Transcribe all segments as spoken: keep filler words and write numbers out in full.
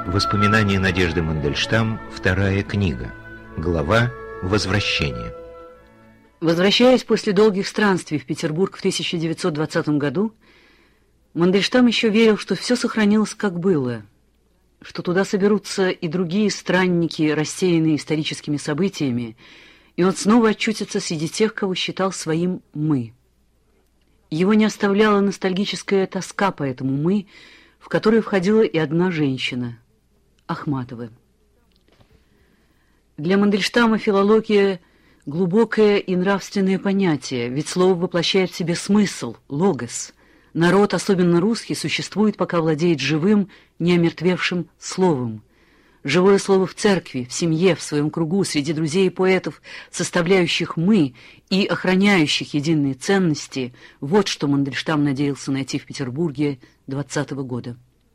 Воспоминания Надежды Мандельштам, вторая книга. Глава «Возвращение». Возвращаясь после долгих странствий в Петербург в тысяча девятьсот двадцатом году, Мандельштам еще верил, что все сохранилось как было, что туда соберутся и другие странники, рассеянные историческими событиями, и он снова очутится среди тех, кого считал своим «мы». Его не оставляла ностальгическая тоска по этому «мы», в которую входила и одна женщина — Ахматова. Для Мандельштама филология — глубокое и нравственное понятие, ведь слово воплощает в себе смысл, логос. Народ, особенно русский, существует, пока владеет живым, неомертвевшим словом. Живое слово в церкви, в семье, в своем кругу, среди друзей и поэтов, составляющих «мы» и охраняющих единые ценности — вот что Мандельштам надеялся найти в Петербурге двадцатого года.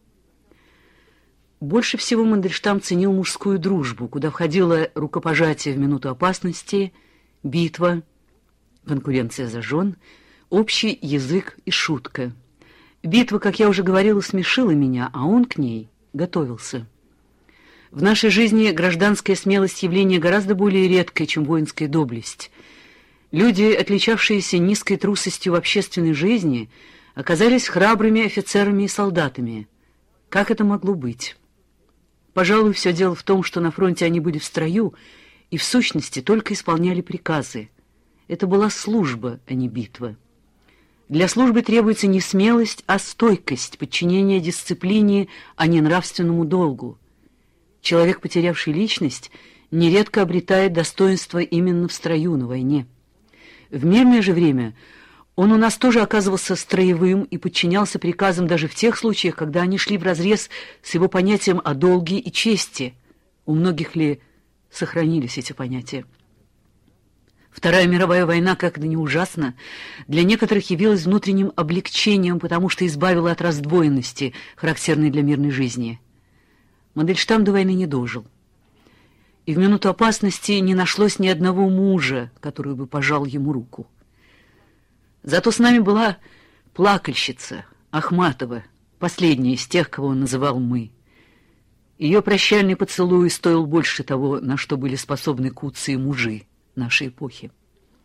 Больше всего Мандельштам ценил мужскую дружбу, куда входило рукопожатие в минуту опасности, битва, конкуренция за жен, общий язык и шутка. Битва, как я уже говорила, смешила меня, а он к ней готовился. В нашей жизни гражданская смелость явление гораздо более редкое, чем воинская доблесть. Люди, отличавшиеся низкой трусостью в общественной жизни, оказались храбрыми офицерами и солдатами. Как это могло быть? Пожалуй, все дело в том, что на фронте они были в строю и, в сущности, только исполняли приказы. Это была служба, а не битва. Для службы требуется не смелость, а стойкость, подчинение дисциплине, а не нравственному долгу. Человек, потерявший личность, нередко обретает достоинство именно в строю на войне. В мирное же время он у нас тоже оказывался строевым и подчинялся приказам даже в тех случаях, когда они шли вразрез с его понятием о долге и чести. У многих ли сохранились эти понятия? Вторая мировая война, как это ни ужасно, для некоторых явилась внутренним облегчением, потому что избавила от раздвоенности, характерной для мирной жизни. Мандельштам до войны не дожил. И в минуту опасности не нашлось ни одного мужа, который бы пожал ему руку. Зато с нами была плакальщица Ахматова, последняя из тех, кого он называл «мы». Ее прощальный поцелуй стоил больше того, на что были способны куцы и мужи нашей эпохи.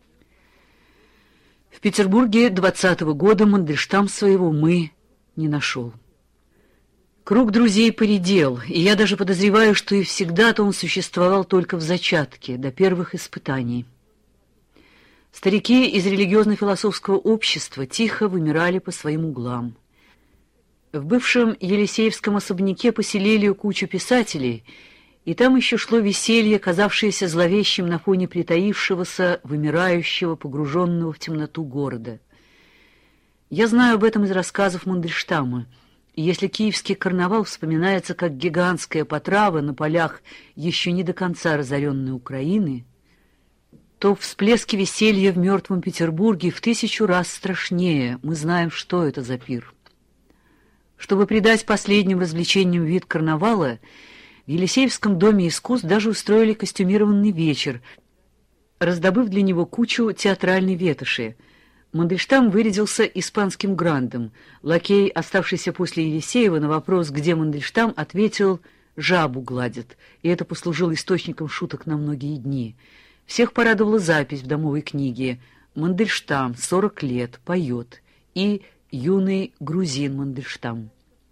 В Петербурге двадцатого года Мандельштам своего «мы» не нашел. Круг друзей поредел, и я даже подозреваю, что и всегда-то он существовал только в зачатке, до первых испытаний. Старики из религиозно-философского общества тихо вымирали по своим углам. В бывшем Елисеевском особняке поселили кучу писателей, и там еще шло веселье, казавшееся зловещим на фоне притаившегося, вымирающего, погруженного в темноту города. Я знаю об этом из рассказов Мандельштама, и если киевский карнавал вспоминается как гигантская потрава на полях еще не до конца разоренной Украины, то всплески веселья в мертвом Петербурге в тысячу раз страшнее. Мы знаем, что это за пир. Чтобы придать последним развлечениям вид карнавала, в Елисеевском доме искусств даже устроили костюмированный вечер, раздобыв для него кучу театральной ветоши. Мандельштам вырядился испанским грандом. Лакей, оставшийся после Елисеева, на вопрос, где Мандельштам, ответил: «Жабу гладят», и это послужило источником шуток на многие дни. Всех порадовала запись в домовой книге: «Мандельштам, сорок лет, поет», и «Юный грузин Мандельштам».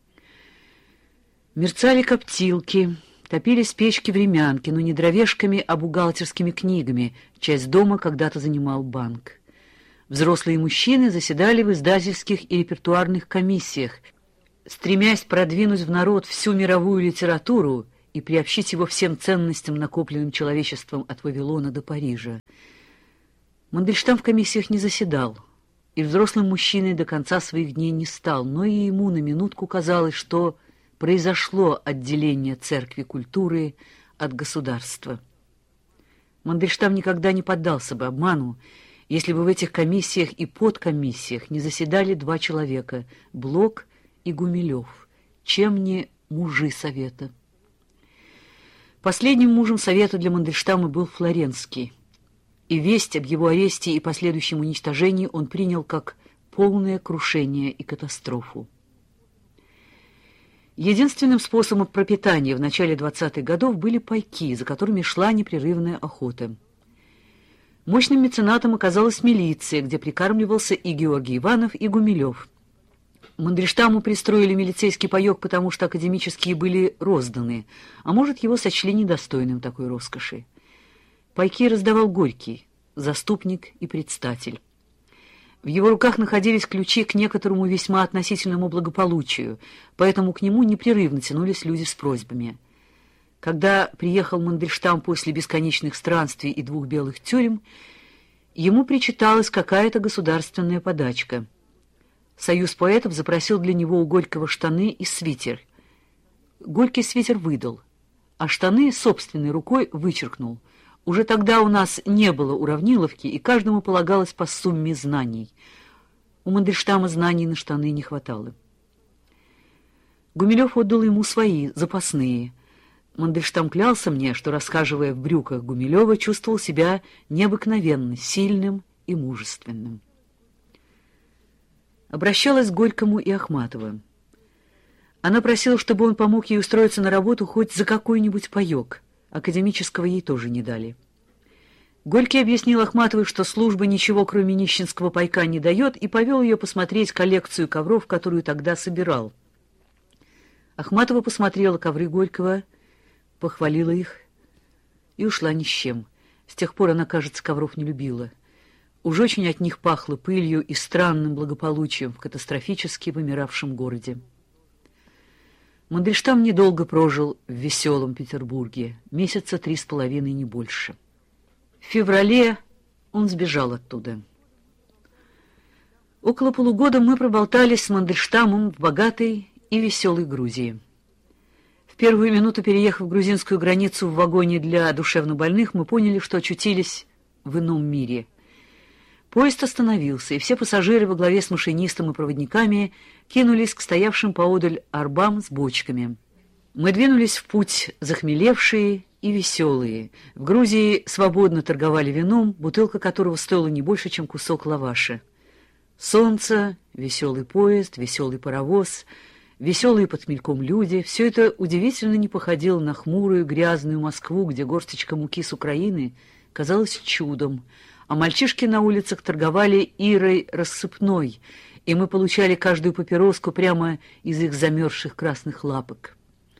Мерцали коптилки, топились печки-времянки, но не дровешками, а бухгалтерскими книгами. Часть дома когда-то занимал банк. Взрослые мужчины заседали в издательских и репертуарных комиссиях, стремясь продвинуть в народ всю мировую литературу и приобщить его всем ценностям, накопленным человечеством от Вавилона до Парижа. Мандельштам в комиссиях не заседал, и взрослым мужчиной до конца своих дней не стал, но и ему на минутку казалось, что произошло отделение церкви культуры от государства. Мандельштам никогда не поддался бы обману, если бы в этих комиссиях и подкомиссиях не заседали два человека — Блок и Гумилев, чем не мужи совета. Последним мужем совета для Мандельштама был Флоренский, и весть об его аресте и последующем уничтожении он принял как полное крушение и катастрофу. Единственным способом пропитания в начале двадцатых годов были пайки, за которыми шла непрерывная охота. Мощным меценатом оказалась милиция, где прикармливался и Георгий Иванов, и Гумилев. Мандельштаму пристроили милицейский паёк, потому что академические были розданы, а может, его сочли недостойным такой роскоши. Пайки раздавал Горький, заступник и предстатель. В его руках находились ключи к некоторому весьма относительному благополучию, поэтому к нему непрерывно тянулись люди с просьбами. Когда приехал Мандельштам после бесконечных странствий и двух белых тюрем, ему причиталась какая-то государственная подачка. Союз поэтов запросил для него у Горького штаны и свитер. Горький свитер выдал, а штаны собственной рукой вычеркнул. Уже тогда у нас не было уравниловки, и каждому полагалось по сумме знаний. У Мандельштама знаний на штаны не хватало. Гумилев отдал ему свои, запасные. Мандельштам клялся мне, что, расхаживая в брюках Гумилева, чувствовал себя необыкновенно сильным и мужественным. Обращалась к Горькому и Ахматова. Она просила, чтобы он помог ей устроиться на работу хоть за какой-нибудь паёк. Академического ей тоже не дали. Горький объяснил Ахматовой, что служба ничего, кроме нищенского пайка, не дает, и повел ее посмотреть коллекцию ковров, которую тогда собирал. Ахматова посмотрела ковры Горького, похвалила их и ушла ни с чем. С тех пор она, кажется, ковров не любила. Уж очень от них пахло пылью и странным благополучием в катастрофически вымиравшем городе. Мандельштам недолго прожил в веселом Петербурге, месяца три с половиной, не больше. В феврале он сбежал оттуда. Около полугода мы проболтались с Мандельштамом в богатой и веселой Грузии. В первую минуту, переехав грузинскую границу в вагоне для душевнобольных, мы поняли, что очутились в ином мире. Поезд остановился, и все пассажиры во главе с машинистом и проводниками кинулись к стоявшим поодаль арбам с бочками. Мы двинулись в путь, захмелевшие и веселые. В Грузии свободно торговали вином, бутылка которого стоила не больше, чем кусок лаваша. Солнце, веселый поезд, веселый паровоз, веселые под хмельком люди — все это удивительно не походило на хмурую грязную Москву, где горсточка муки с Украины казалась чудом, а мальчишки на улицах торговали ирой рассыпной, и мы получали каждую папироску прямо из их замерзших красных лапок.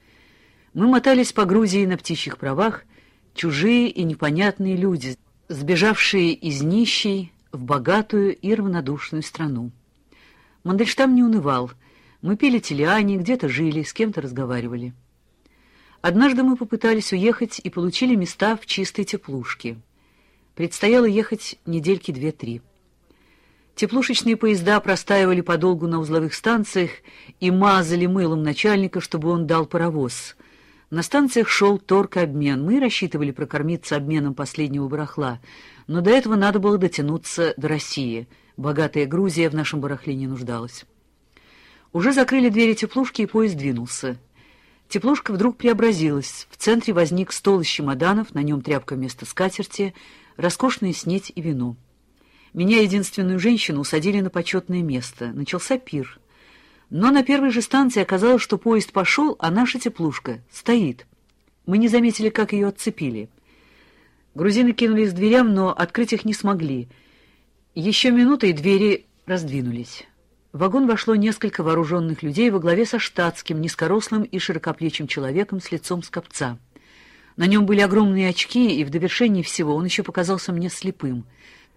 Мы мотались по Грузии на птичьих правах, чужие и непонятные люди, сбежавшие из нищей в богатую и равнодушную страну. Мандельштам не унывал. Мы пили телиани, где-то жили, с кем-то разговаривали. Однажды мы попытались уехать и получили места в чистой теплушке. Предстояло ехать недельки две-три. Теплушечные поезда простаивали подолгу на узловых станциях и мазали мылом начальника, чтобы он дал паровоз. На станциях шел торг-обмен. Мы рассчитывали прокормиться обменом последнего барахла, но до этого надо было дотянуться до России. Богатая Грузия в нашем барахле не нуждалась. Уже закрыли двери теплушки, и поезд двинулся. Теплушка вдруг преобразилась. В центре возник стол из чемоданов, на нем тряпка вместо скатерти, роскошная снеть и вино. Меня, единственную женщину, усадили на почетное место. Начался пир. Но на первой же станции оказалось, что поезд пошел, а наша теплушка стоит. Мы не заметили, как ее отцепили. Грузины кинулись к дверям, но открыть их не смогли. Еще минута, и двери раздвинулись. В вагон вошло несколько вооруженных людей во главе со штатским, низкорослым и широкоплечим человеком с лицом скопца. На нем были огромные очки, и в довершении всего он еще показался мне слепым.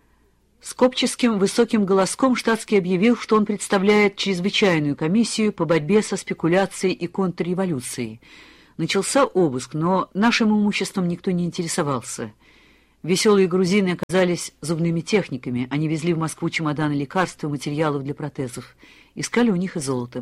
С копческим высоким голоском штатский объявил, что он представляет чрезвычайную комиссию по борьбе со спекуляцией и контрреволюцией. Начался обыск, но нашим имуществом никто не интересовался. Веселые грузины оказались зубными техниками. Они везли в Москву чемоданы лекарств и материалов для протезов. Искали у них и золото.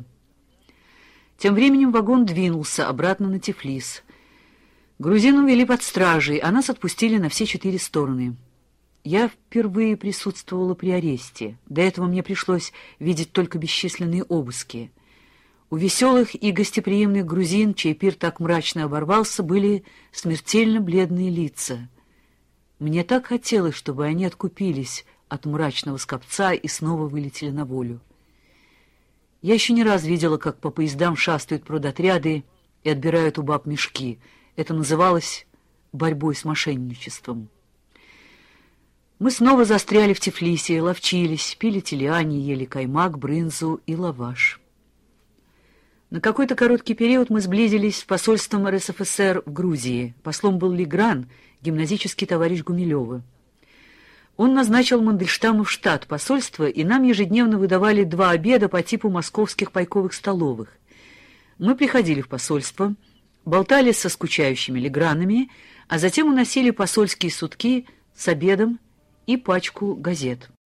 Тем временем вагон двинулся обратно на Тифлис. Грузин увели под стражей, а нас отпустили на все четыре стороны. Я впервые присутствовала при аресте. До этого мне пришлось видеть только бесчисленные обыски. У веселых и гостеприимных грузин, чей пир так мрачно оборвался, были смертельно бледные лица. Мне так хотелось, чтобы они откупились от мрачного скопца и снова вылетели на волю. Я еще не раз видела, как по поездам шастают продотряды и отбирают у баб мешки. Это называлось борьбой с мошенничеством. Мы снова застряли в Тифлисе, ловчились, пили тельяни, ели каймак, брынзу и лаваш. На какой-то короткий период мы сблизились с посольством эр эс эф эс эр в Грузии. Послом был Легран, гимназический товарищ Гумилева. Он назначил Мандельштама в штат посольства, и нам ежедневно выдавали два обеда по типу московских пайковых столовых. Мы приходили в посольство, болтали со скучающими Легранами, а затем уносили посольские сутки с обедом и пачку газет.